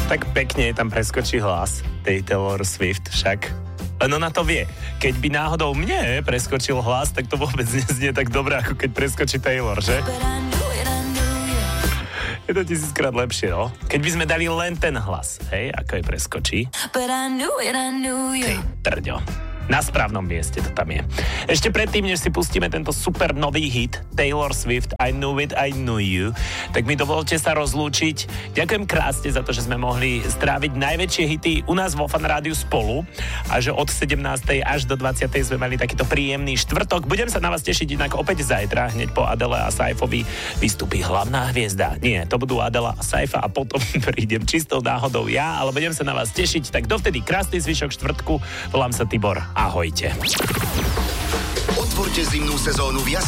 Tak pekne tam preskočí hlas tej Taylor Swift však. Len ona to vie. Keď by náhodou mne preskočil hlas, tak to vôbec neznie tak dobré, ako keď preskočí Taylor, že? Je to 1000-krát lepšie, no. Keď by sme dali len ten hlas, hej, ako jej preskočí. Hej, trďo. Na správnom mieste to tam je. Ešte predtým, než si pustíme tento super nový hit Taylor Swift I Knew It, I Knew You, tak mi dovolte sa rozlúčiť. Ďakujem krásne za to, že sme mohli stráviť najväčšie hity u nás vo Fan Rádiu spolu a že od 17. až do 20. sme mali takýto príjemný štvrtok. Budem sa na vás tešiť inak opäť zajtra, hneď po Adele a Saifovi vystúpi hlavná hviezda. Nie, to budú Adela a Saifa a potom prídem čistou náhodou ja, ale budem sa na vás tešiť. Tak dovtedy krásny zvyšok štvrtku. Volám sa Tibor. Ahojte. Otvorte zimnú sezónu viac